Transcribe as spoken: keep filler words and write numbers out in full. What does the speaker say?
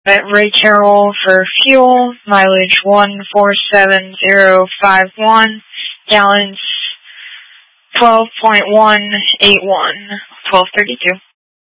At Ray Carroll for fuel, mileage one four seven zero five one, gallons twelve point one eight one, twelve thirty-two.